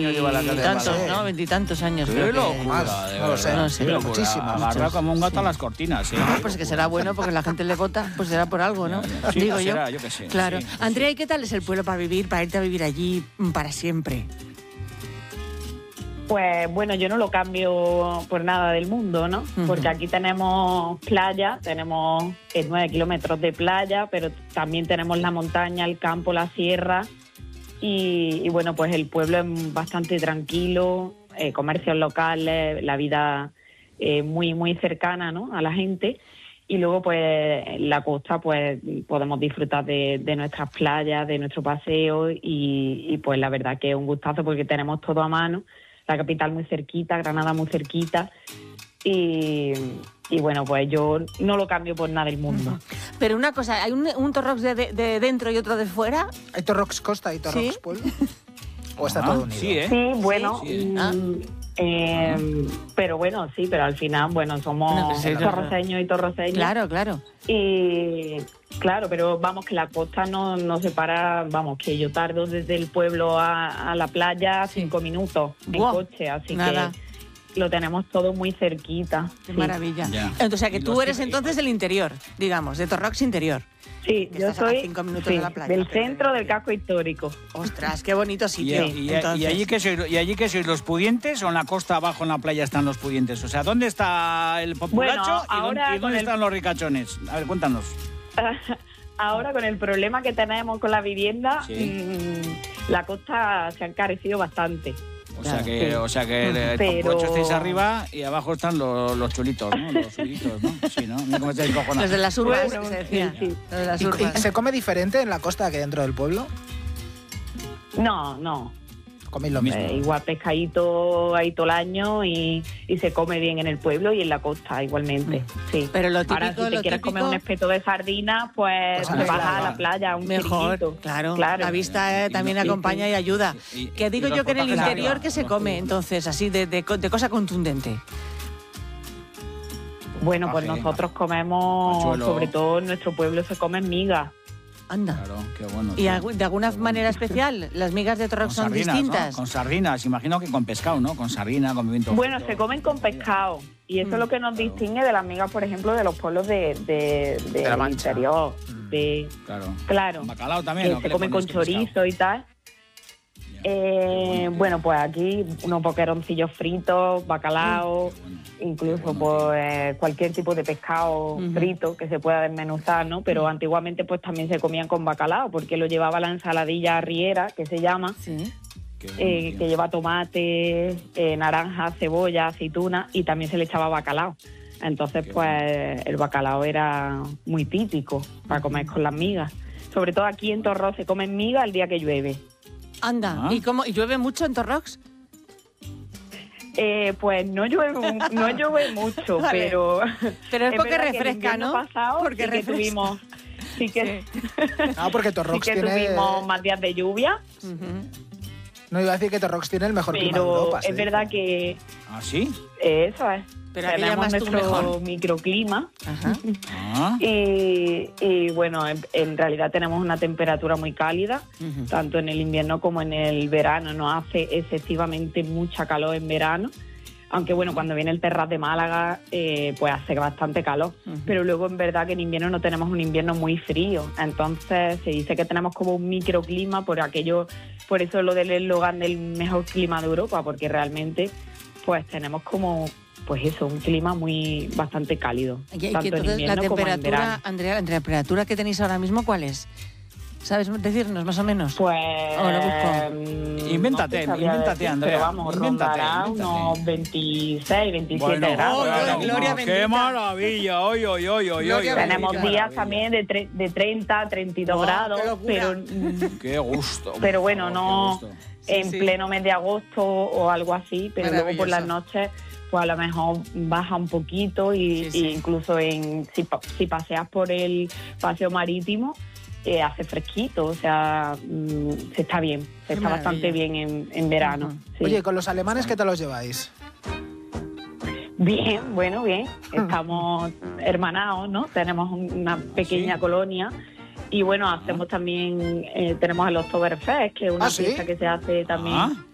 años lleva la cadena? Tantos, ¿no? 20 y tantos años. ¡Qué locura! No sé. Pero muchísimo. Agarra como un gato a las cortinas, ¿eh? Pues que será bueno porque la gente le vota, pues será por algo, ¿no? Sí, Digo será, yo. yo qué sé. Claro. Sí, pues Andrea, sí. ¿y qué tal es el pueblo para vivir, para irte a vivir allí para siempre? Pues bueno, yo no lo cambio por nada del mundo, ¿no? Porque aquí tenemos playa, tenemos 9 kilómetros de playa, pero también tenemos la montaña, el campo, la sierra. Y bueno, pues el pueblo es bastante tranquilo, comercios locales, la vida muy, muy cercana, ¿no?, a la gente. Y luego, pues, en la costa, pues, podemos disfrutar de nuestras playas, de nuestro paseo y pues, la verdad que es un gustazo porque tenemos todo a mano. La capital muy cerquita, Granada muy cerquita. Y bueno, pues yo no lo cambio por nada del mundo. Pero una cosa, ¿hay un Torrox de dentro y otro de fuera? ¿Hay Torrox Costa y Torrox ¿Sí? Pueblo? ¿O está todo unido? Sí, ¿eh? Sí, bueno... Sí. Pero bueno, sí, pero al final, bueno, somos Bueno, pues sí, torroceños y torroceños. Claro, claro. Y claro, pero vamos, que la costa no separa, vamos, que yo tardo desde el pueblo a la playa 5 minutos en Buah, coche, así nada. que lo tenemos todo muy cerquita. Qué sí. maravilla. Ya. Entonces, o sea, que Y tú los eres que- entonces del interior, digamos, de Torrox interior. Sí, Que yo estás a soy 5 minutos sí, de la playa. del centro del casco histórico. Ostras, qué bonito ¿Y, sitio. y Entonces, allí qué sois, los pudientes o en la costa abajo en la playa están los pudientes? O sea, ¿dónde está el populacho Bueno, y ahora dónde con el- están los ricachones? A ver, cuéntanos. Ahora, con el problema que tenemos con la vivienda, Sí. la costa se ha encarecido bastante. O Claro, sea que el Pero- populacho estáis arriba y abajo están los chulitos, ¿no? Los subitos, ¿no? Sí, ¿no? Mira cómo estáis cojonados. los de las urbas, Bueno, que se decía. sí. Los de las ¿Y urbas. se come diferente en la costa que dentro del pueblo? No. Coméis lo Mismo. mismo. Igual pescadito ahí todo el año y se come bien en el pueblo y en la costa igualmente, sí. Pero lo típico, Ahora, si te lo quieres típico- comer un espeto de sardina, pues Pues a te la vas playa. a la playa, a un Mejor, chiringuito. claro. La vista también y- acompaña y ayuda. y- Que digo y yo los que en el potajes interior arriba, que se los come, pudientes. entonces, así de cosa contundente. Bueno, pues Paje, nosotros comemos, Pachuelo. sobre todo en nuestro pueblo se comen migas. Anda. Claro, qué bueno. ¿Y de alguna manera especial? ¿Las migas de Torrox son sardinas, distintas? ¿no? Con sardinas, imagino que con pescado, ¿no? Con sardina, con pimiento. Bueno, frito. se comen con pescado y eso es lo que nos Claro. distingue de las migas, por ejemplo, de los pueblos la del Mancha. interior. Claro. Claro. ¿Con bacalao también? ¿o qué Se le come con ponéis pescado? chorizo y tal. Bueno, pues aquí unos boqueroncillos fritos, bacalao, Qué bueno. incluso Qué bueno, pues cualquier tipo de pescado frito que se pueda desmenuzar, ¿no? Pero antiguamente pues también se comían con bacalao porque lo llevaba la ensaladilla arriera, que se llama, Sí. Qué bueno, que tío. lleva tomate, naranja, cebolla, aceituna y también se le echaba bacalao. Entonces Qué pues el bacalao era muy típico para comer con las migas. Sobre todo aquí en Torrox se comen migas el día que llueve. Anda. Ah. ¿Y llueve mucho en Torrox? Pues no llueve mucho, Vale. pero... Pero es porque verdad que el refresca, invierno ¿no? pasado Porque sí que refresca. tuvimos... Sí que, No, porque sí Torrox que tiene... tuvimos más días de lluvia, No iba a decir que Torrox tiene el mejor clima de pero Europa. se es verdad dice. que ¿Ah, sí? eso es. Pero aquí Tenemos llamas tú nuestro mejor. microclima Ajá. Ah. y bueno, en realidad tenemos una temperatura muy cálida, Ujú. tanto en el invierno como en el verano. No hace excesivamente mucha calor en verano, aunque bueno, cuando viene el Terrat de Málaga, pues hace bastante calor. Pero luego en verdad que en invierno no tenemos un invierno muy frío. Entonces se dice que tenemos como un microclima por eso lo del eslogan del mejor clima de Europa, porque realmente pues tenemos como, pues eso, un clima bastante cálido. Y que tanto en entonces la invierno como en temperatura, verano. Andrea, la temperatura que tenéis ahora mismo, ¿cuál es? ¿Sabes decirnos más o menos? Pues... Ahora busco. Invéntate, te sabría invéntate, decir, Andrea, Pero vamos, invéntate, rondará invéntate. unos 26, 27 Bueno, grados. Oh, ahora mismo. Gloria bendita. ¡Qué maravilla! ¡Oy, oy, oy, oy! Gloria oy, Tenemos qué días maravilla. también de 30, 32 Oh, grados, qué locura. ¡Qué gusto! pero bueno, por no favor, qué gusto. en sí. pleno mes de agosto o algo así, pero luego por las Maravilloso. noches pues a lo mejor baja un poquito y, Sí, sí. y incluso si paseas por el paseo marítimo hace fresquito, o sea, se está bien, Qué se está bastante maravilla. bien en verano. Ujú. sí. Oye, ¿con los alemanes qué tal los lleváis? Bien, bueno, bien. Estamos hermanados, ¿no? Tenemos una pequeña Sí. colonia y bueno, hacemos también, tenemos el Oktoberfest, que es una ¿Ah, sí? fiesta que se hace también. Ah.